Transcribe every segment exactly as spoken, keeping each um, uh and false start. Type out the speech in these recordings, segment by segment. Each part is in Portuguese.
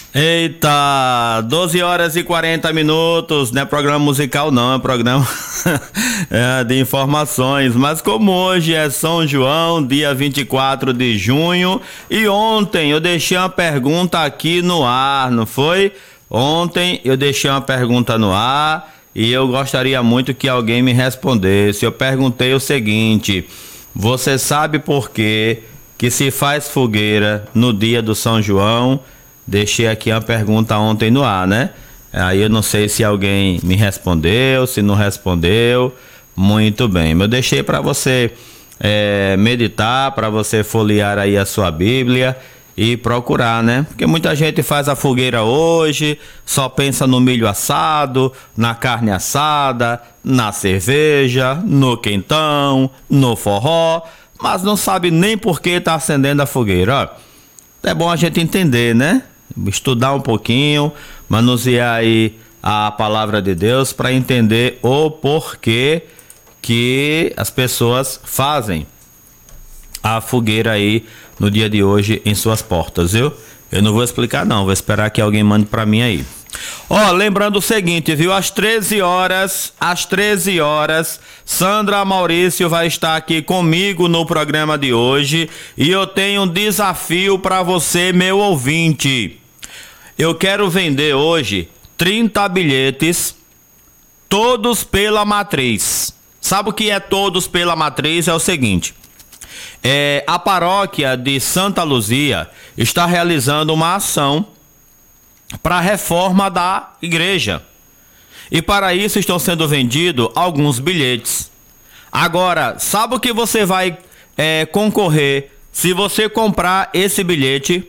Eita, doze horas e quarenta minutos, não é programa musical não, é programa é, de informações, mas como hoje é São João, dia vinte e quatro de junho, e ontem eu deixei uma pergunta aqui no ar, não foi? Ontem eu deixei uma pergunta no ar e eu gostaria muito que alguém me respondesse. Eu perguntei o seguinte: você sabe por que que se faz fogueira no dia do São João? Deixei aqui uma pergunta ontem no ar, né? Aí eu não sei se alguém me respondeu, se não respondeu. Muito bem, eu deixei para você é, meditar, para você folhear aí a sua Bíblia e procurar, né? Porque muita gente faz a fogueira hoje, só pensa no milho assado, na carne assada, na cerveja, no quentão, no forró, mas não sabe nem por que tá acendendo a fogueira. Ó, é bom a gente entender, né? Estudar um pouquinho, manusear aí a palavra de Deus para entender o porquê que as pessoas fazem a fogueira aí no dia de hoje em suas portas, viu? Eu não vou explicar não, vou esperar que alguém mande para mim aí. Ó, lembrando o seguinte, viu? Às treze horas, às treze horas, Sandra Maurício vai estar aqui comigo no programa de hoje e eu tenho um desafio para você, meu ouvinte. Eu quero vender hoje trinta bilhetes, todos pela matriz. Sabe o que é todos pela matriz? É o seguinte, é, a paróquia de Santa Luzia está realizando uma ação para a reforma da igreja. E para isso estão sendo vendidos alguns bilhetes. Agora, sabe o que você vai é, concorrer se você comprar esse bilhete?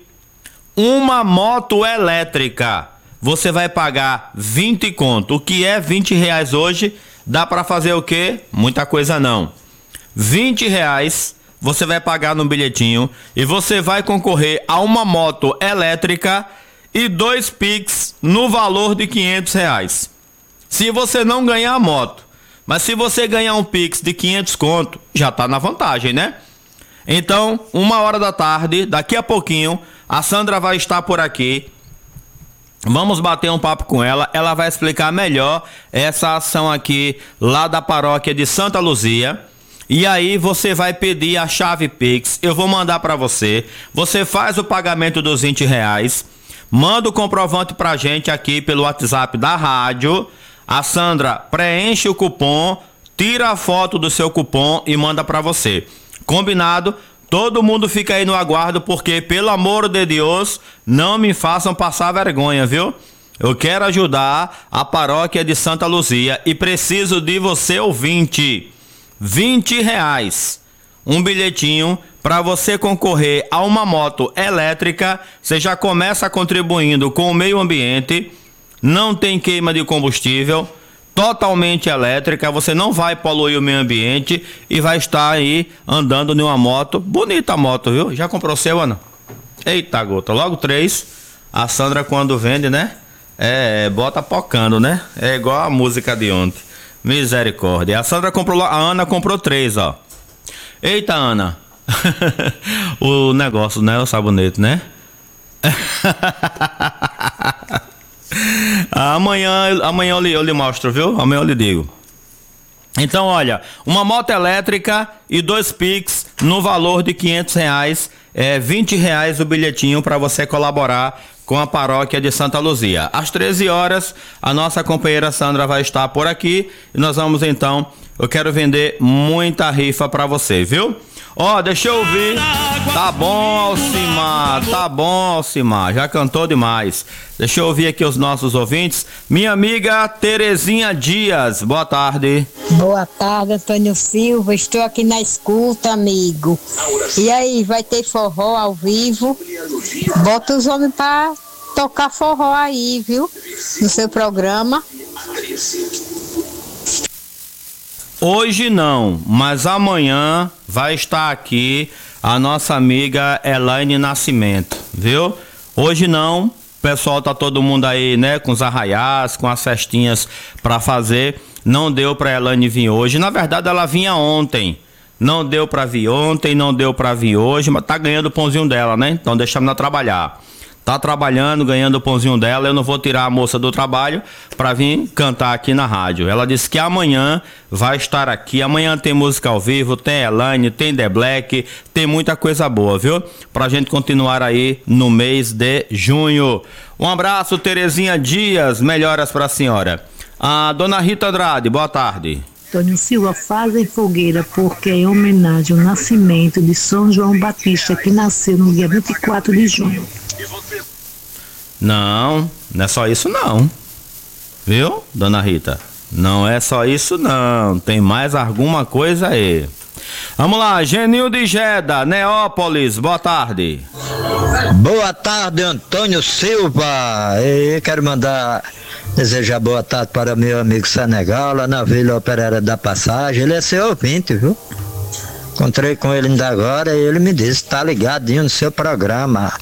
Uma moto elétrica. Você vai pagar vinte conto. O que é vinte reais hoje? Dá para fazer o quê? Muita coisa não. vinte reais você vai pagar no bilhetinho e você vai concorrer a uma moto elétrica e dois Pix no valor de quinhentos reais. Se você não ganhar a moto, mas se você ganhar um Pix de quinhentos conto, já tá na vantagem, né? Então, uma hora da tarde, daqui a pouquinho, a Sandra vai estar por aqui. Vamos bater um papo com ela. Ela vai explicar melhor essa ação aqui, lá da paróquia de Santa Luzia. E aí você vai pedir a chave Pix. Eu vou mandar para você. Você faz o pagamento dos vinte reais. Manda o comprovante pra gente aqui pelo WhatsApp da rádio. A Sandra preenche o cupom, tira a foto do seu cupom e manda pra você. Combinado? Todo mundo fica aí no aguardo, porque, pelo amor de Deus, não me façam passar vergonha, viu? Eu quero ajudar a paróquia de Santa Luzia e preciso de você, ouvinte. vinte reais. Um bilhetinho para você concorrer a uma moto elétrica. Você já começa contribuindo com o meio ambiente, não tem queima de combustível, totalmente elétrica, você não vai poluir o meio ambiente e vai estar aí andando numa moto. Bonita a moto, viu? Já comprou seu, Ana? Eita gota, logo três. A Sandra, quando vende, né? É, bota pocando, né? É igual a música de ontem. Misericórdia. A Sandra comprou, a Ana comprou três, ó. Eita, Ana. O negócio, né? O sabonete, né? amanhã amanhã eu lhe, eu lhe mostro, viu? Amanhã eu lhe digo. Então, olha, uma moto elétrica e dois Pix no valor de quinhentos reais. É vinte reais o bilhetinho para você colaborar com a paróquia de Santa Luzia. Às treze horas, a nossa companheira Sandra vai estar por aqui e nós vamos então, eu quero vender muita rifa para você, viu? Ó, oh, deixa eu ouvir. Tá bom, Alcimar, tá bom, Alcimar, já cantou demais. Deixa eu ouvir aqui os nossos ouvintes. Minha amiga Terezinha Dias, boa tarde. Boa tarde, Antônio Silva, estou aqui na escuta, amigo. E aí, vai ter forró ao vivo? Bota os homens pra tocar forró aí, viu? No seu programa. Hoje não, mas amanhã vai estar aqui a nossa amiga Elaine Nascimento, viu? Hoje não, o pessoal tá todo mundo aí, né, com os arraiás, com as festinhas pra fazer. Não deu pra Elaine vir hoje, na verdade ela vinha ontem. Não deu pra vir ontem, não deu pra vir hoje, mas tá ganhando o pãozinho dela, né? Então deixamos ela trabalhar. tá trabalhando, ganhando o pãozinho dela. Eu não vou tirar a moça do trabalho para vir cantar aqui na rádio. Ela disse que amanhã vai estar aqui. Amanhã tem música ao vivo, tem Elaine, tem The Black, tem muita coisa boa, viu? Pra gente continuar aí no mês de junho. Um abraço, Terezinha Dias, melhoras pra senhora. A dona Rita Andrade, boa tarde. Antônio Silva, fazem fogueira porque é em homenagem ao nascimento de São João Batista, que nasceu no dia vinte e quatro de junho. Não, não é só isso não. Viu, dona Rita? Não é só isso não, tem mais alguma coisa aí. Vamos lá, Genil de Jeda, Neópolis, boa tarde. Boa tarde, Antônio Silva. Eu quero mandar desejar boa tarde para meu amigo Senegal, lá na Vila Operária da Passagem. Ele é seu ouvinte, viu? Encontrei com ele ainda agora e ele me disse, tá ligadinho no seu programa.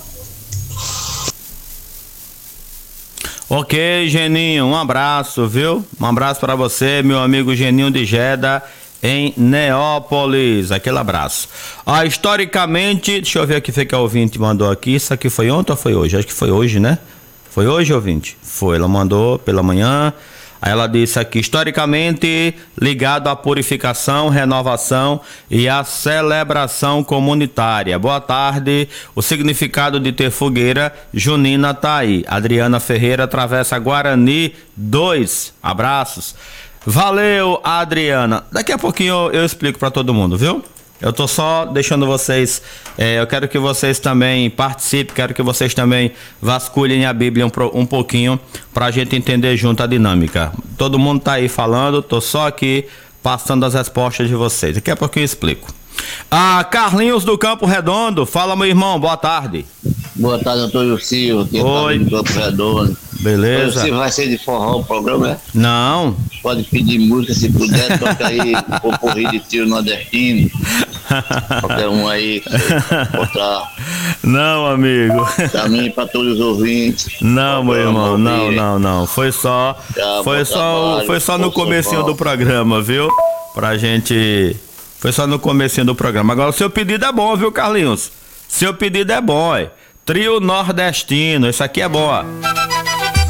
Ok, Geninho, um abraço, viu? Um abraço para você, meu amigo Geninho de Jeda, em Neópolis. Aquele abraço. Ah, historicamente, deixa eu ver aqui, foi que a ouvinte mandou aqui. Isso aqui foi ontem ou foi hoje? Acho que foi hoje, né? Foi hoje, ouvinte? Foi, ela mandou pela manhã. Aí ela disse aqui, historicamente ligado à purificação, renovação e à celebração comunitária. Boa tarde, o significado de ter fogueira junina tá aí. Adriana Ferreira, Travessa Guarani dois, abraços. Valeu, Adriana. Daqui a pouquinho eu, eu explico para todo mundo, viu? Eu tô só deixando vocês, é, eu quero que vocês também participem, quero que vocês também vasculhem a Bíblia um, um pouquinho pra gente entender junto a dinâmica. Todo mundo tá aí falando, tô só aqui passando as respostas de vocês. Daqui a pouquinho eu explico. Ah, Carlinhos do Campo Redondo, fala meu irmão, boa tarde. Boa tarde, Antônio Silva, que Oi. do Campo Redondo. Beleza. Você vai ser de forró o programa, é? Não. Pode pedir música se puder, toca aí o porri de tiro nordestino. Qualquer um aí que você botar. Não, amigo. Pra mim e pra todos os ouvintes. Não, meu irmão, não, não, não. Foi só, Já, foi bom só, trabalho, foi só no bom comecinho São do programa, viu? Pra gente, foi só no comecinho do programa. Agora o seu pedido é bom, viu, Carlinhos? Seu pedido é bom, é. Trio nordestino, isso aqui é bom, ó.